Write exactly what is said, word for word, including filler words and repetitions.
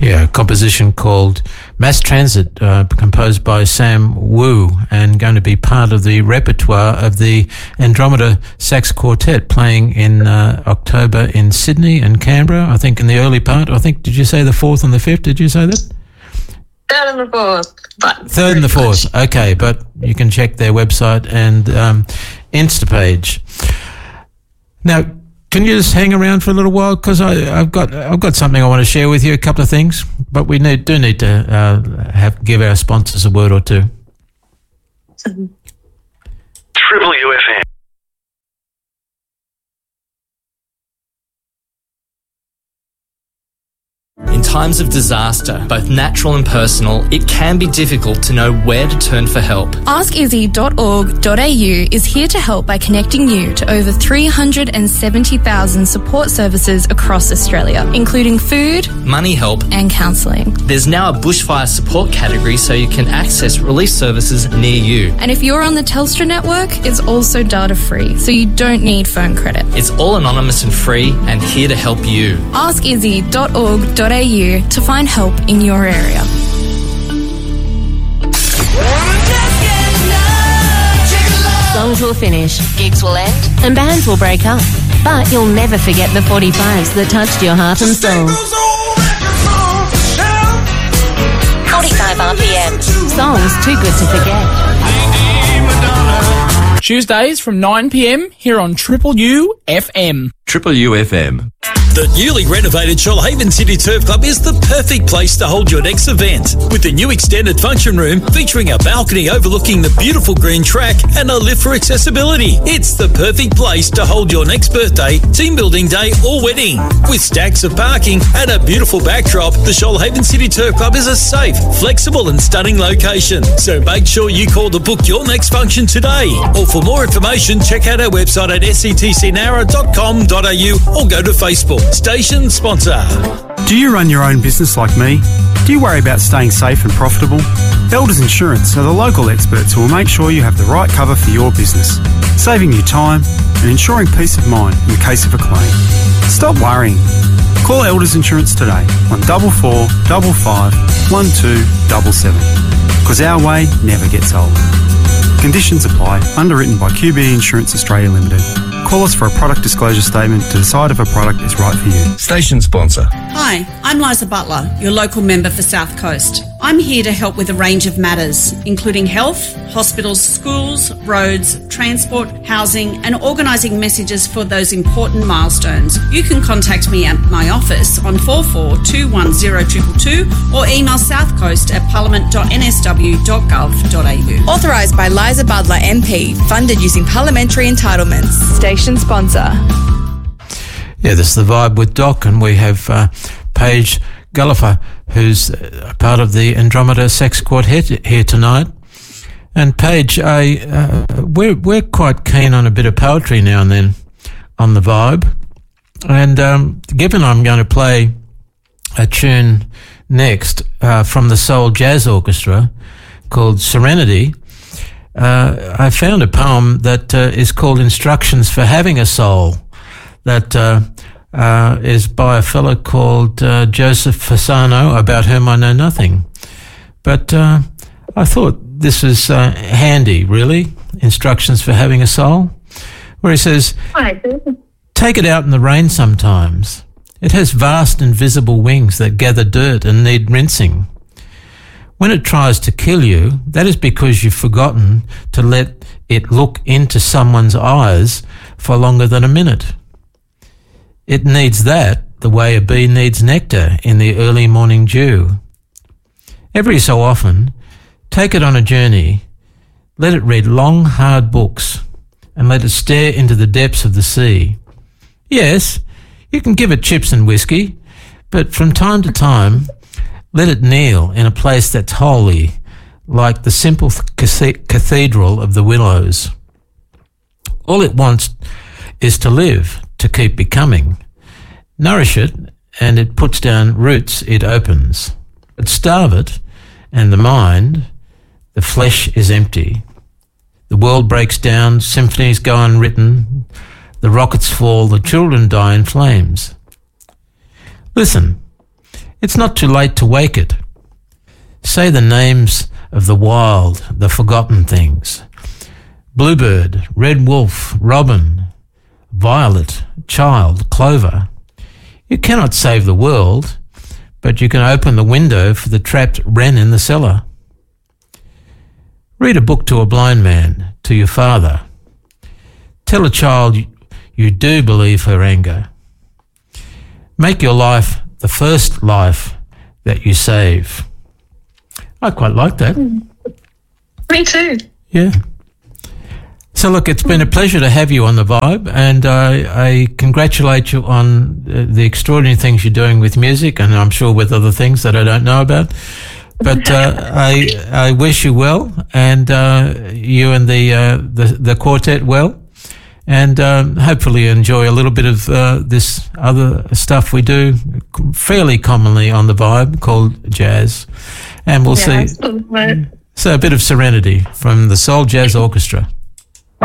Yeah, a composition called Mass Transit, uh, composed by Sam Wu, and going to be part of the repertoire of the Andromeda Sax Quartet, playing in uh, October in Sydney and Canberra, I think in the early part. I think, did you say the fourth and the fifth? Did you say that? Third and the fourth. But Third and the fourth, much. Okay, but you can check their website and um, Insta page. Now, can you just hang around for a little while? Because I've got I've got something I want to share with you, a couple of things, but we need do need to uh, have give our sponsors a word or two. Triple U F M. In times of disaster, both natural and personal, it can be difficult to know where to turn for help. ask izzy dot org dot a u is here to help by connecting you to over three hundred seventy thousand support services across Australia, including food, money help and counselling. There's now a bushfire support category so you can access relief services near you. And if you're on the Telstra network, it's also data free, so you don't need phone credit. It's all anonymous and free and here to help you. ask izzy dot org dot a u to find help in your area. Songs will finish, gigs will end, and bands will break up. But you'll never forget the forty-fives that touched your heart and soul. forty-five R P M. Songs too good to forget. Tuesdays from nine p m here on Triple U F M. Triple U F M. The newly renovated Shoalhaven City Turf Club is the perfect place to hold your next event. With the new extended function room featuring a balcony overlooking the beautiful green track and a lift for accessibility. It's the perfect place to hold your next birthday, team building day or wedding. With stacks of parking and a beautiful backdrop, the Shoalhaven City Turf Club is a safe, flexible and stunning location. So make sure you call to book your next function today. Or for more information, check out our website at s e t c nara dot com dot a u or go to Facebook. Station sponsor. Do you run your own business like me? Do you worry about staying safe and profitable? Elders Insurance are the local experts who will make sure you have the right cover for your business, saving you time and ensuring peace of mind in the case of a claim. Stop worrying. Call Elders Insurance today on double four double five one two double seven, because our way never gets old. Conditions apply. Underwritten by Q B Insurance Australia Limited. Call us for a product disclosure statement to decide if a product is right for you. Station sponsor. Hi, I'm Liza Butler, your local member for South Coast. I'm here to help with a range of matters, including health, hospitals, schools, roads, transport, housing, and organising messages for those important milestones. You can contact me at my office on four four two one zero two two two or email southcoast at parliament dot n s w dot gov dot a u. Authorised by Liza Butler M P, funded using parliamentary entitlements. Station sponsor. Yeah, this is The Vibe with Doc, and we have uh, Paige Gullifer, who's uh, part of the Andromeda Sax Quartet here tonight. And Paige, I, uh, we're we're quite keen on a bit of poetry now and then on The Vibe. And um, given I'm going to play a tune next uh, from the Soul Jazz Orchestra called Serenity, uh, I found a poem that uh, is called Instructions for Having a Soul, that uh, uh, is by a fellow called uh, Joseph Fasano, about whom I know nothing. But uh, I thought this was uh, handy, really, Instructions for Having a Soul, where he says, take it out in the rain sometimes. It has vast invisible wings that gather dirt and need rinsing. When it tries to kill you, that is because you've forgotten to let it look into someone's eyes for longer than a minute. It needs that the way a bee needs nectar in the early morning dew. Every so often, take it on a journey, let it read long, hard books, and let it stare into the depths of the sea. Yes, you can give it chips and whiskey, but from time to time, let it kneel in a place that's holy, like the simple cathedral of the Willows. All it wants is to live, to keep becoming. Nourish it, and it puts down roots it opens. But starve it, and the mind, the flesh is empty. The world breaks down, symphonies go unwritten, the rockets fall, the children die in flames. Listen, It's not too late to wake it. Say the names of the wild, the forgotten things. Bluebird, red wolf, robin, violet, child, clover. You cannot save the world, but you can open the window for the trapped wren in the cellar. Read a book to a blind man, to your father. Tell a child you do believe her anger. Make your life the first life that you save. I quite like that. Me too. Yeah. So look, it's been a pleasure to have you on The Vibe, and I, I congratulate you on the extraordinary things you're doing with music, and I'm sure with other things that I don't know about. But uh, I I wish you well, and uh, you and the, uh, the the quartet well, and um, hopefully enjoy a little bit of uh, this other stuff we do fairly commonly on The Vibe called jazz, and we'll Yeah, see. So a bit of serenity from the Soul Jazz Orchestra.